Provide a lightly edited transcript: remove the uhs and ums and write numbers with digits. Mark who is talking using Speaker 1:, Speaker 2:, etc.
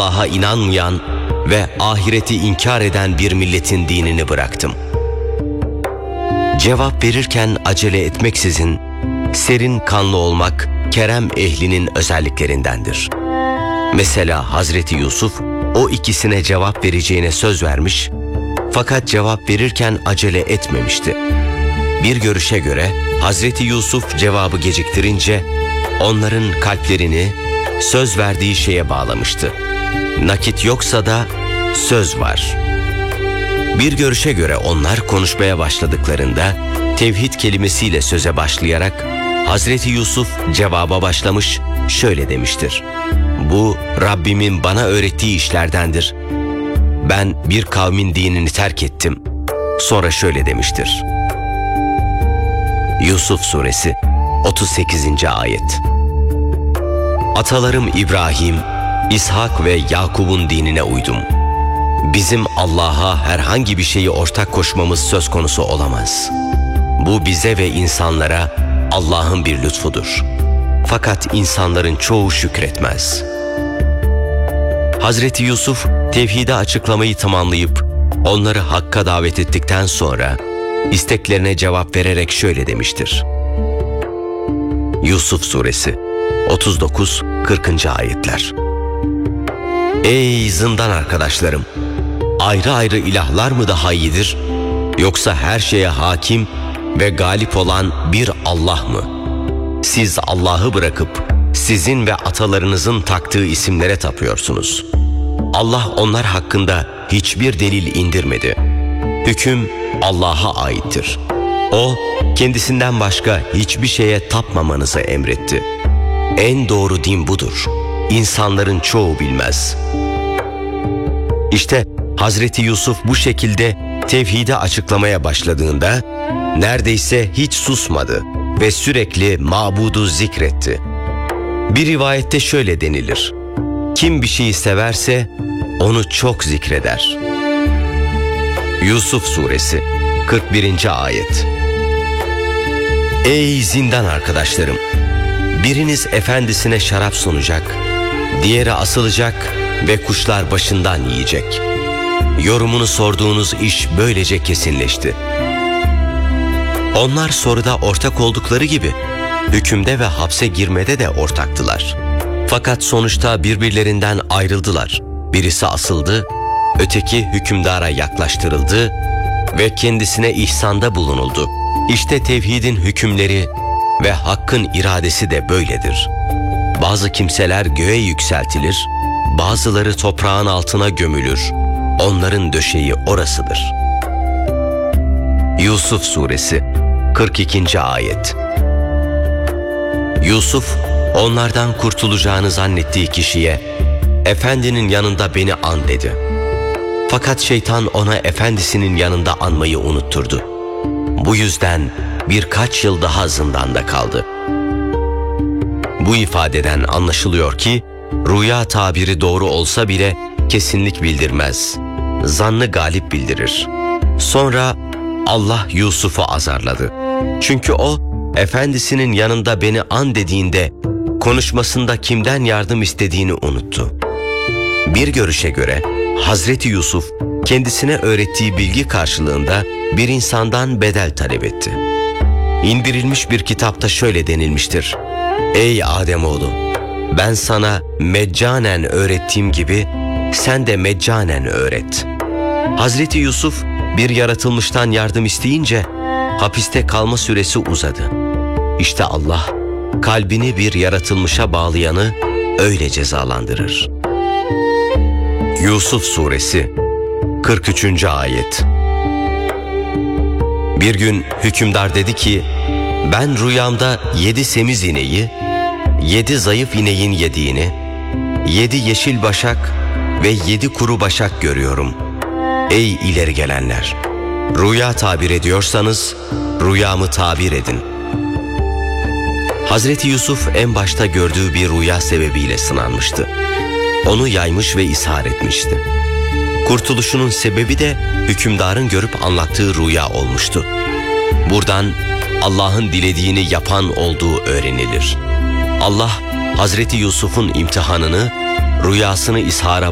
Speaker 1: Allah'a inanmayan ve ahireti inkar eden bir milletin dinini bıraktım. Cevap verirken acele etmeksizin, serin kanlı olmak kerem ehlinin özelliklerindendir. Mesela Hazreti Yusuf o ikisine cevap vereceğine söz vermiş, fakat cevap verirken acele etmemişti. Bir görüşe göre Hazreti Yusuf cevabı geciktirince onların kalplerini söz verdiği şeye bağlamıştı. Nakit yoksa da söz var. Bir görüşe göre onlar konuşmaya başladıklarında tevhid kelimesiyle söze başlayarak Hazreti Yusuf cevaba başlamış, şöyle demiştir: "Bu Rabbimin bana öğrettiği işlerdendir. Ben bir kavmin dinini terk ettim." Sonra şöyle demiştir. Yusuf Suresi 38. Ayet. Atalarım İbrahim, İshak ve Yakub'un dinine uydum. Bizim Allah'a herhangi bir şeyi ortak koşmamız söz konusu olamaz. Bu bize ve insanlara Allah'ın bir lütfudur. Fakat insanların çoğu şükretmez. Hazreti Yusuf tevhide açıklamayı tamamlayıp onları hakka davet ettikten sonra isteklerine cevap vererek şöyle demiştir. Yusuf Suresi 39-40. Ayetler. Ey zindan arkadaşlarım! Ayrı ayrı ilahlar mı daha iyidir, yoksa her şeye hakim ve galip olan bir Allah mı? Siz Allah'ı bırakıp sizin ve atalarınızın taktığı isimlere tapıyorsunuz. Allah onlar hakkında hiçbir delil indirmedi. Hüküm Allah'a aittir. O, kendisinden başka hiçbir şeye tapmamanızı emretti. En doğru din budur. İnsanların çoğu bilmez. İşte Hazreti Yusuf bu şekilde tevhidi açıklamaya başladığında neredeyse hiç susmadı ve sürekli mabudu zikretti. Bir rivayette şöyle denilir: kim bir şeyi severse onu çok zikreder. Yusuf Suresi 41. Ayet. Ey zindan arkadaşlarım! Biriniz efendisine şarap sunacak, diğeri asılacak ve kuşlar başından yiyecek. Yorumunu sorduğunuz iş böylece kesinleşti. Onlar soruda ortak oldukları gibi hükümde ve hapse girmede de ortaktılar. Fakat sonuçta birbirlerinden ayrıldılar. Birisi asıldı, öteki hükümdara yaklaştırıldı ve kendisine ihsanda bulunuldu. İşte tevhidin hükümleri ve hakkın iradesi de böyledir. Bazı kimseler göğe yükseltilir, bazıları toprağın altına gömülür. Onların döşeği orasıdır. Yusuf Suresi 42. Ayet. Yusuf, onlardan kurtulacağını zannettiği kişiye, "Efendinin yanında beni an" dedi. Fakat şeytan ona efendisinin yanında anmayı unutturdu. Bu yüzden birkaç yıl daha zindanda kaldı. Bu ifadeden anlaşılıyor ki, rüya tabiri doğru olsa bile kesinlik bildirmez. Zannı galip bildirir. Sonra Allah Yusuf'u azarladı. Çünkü o, efendisinin yanında beni an dediğinde konuşmasında kimden yardım istediğini unuttu. Bir görüşe göre Hazreti Yusuf kendisine öğrettiği bilgi karşılığında bir insandan bedel talep etti. İndirilmiş bir kitapta şöyle denilmiştir: Ey Ademoğlu! Ben sana meccanen öğrettiğim gibi sen de meccanen öğret. Hazreti Yusuf bir yaratılmıştan yardım isteyince hapiste kalma süresi uzadı. İşte Allah kalbini bir yaratılmışa bağlayanı öyle cezalandırır. Yusuf Suresi 43. Ayet. Bir gün hükümdar dedi ki, ben rüyamda 7 semiz ineği, 7 zayıf ineğin yediğini, 7 yeşil başak ve 7 kuru başak görüyorum. Ey ileri gelenler! Rüya tabir ediyorsanız rüyamı tabir edin. Hazreti Yusuf en başta gördüğü bir rüya sebebiyle sınanmıştı. Onu yaymış ve ishar etmişti. Kurtuluşunun sebebi de hükümdarın görüp anlattığı rüya olmuştu. Buradan Allah'ın dilediğini yapan olduğu öğrenilir. Allah Hazreti Yusuf'un imtihanını rüyasını ishara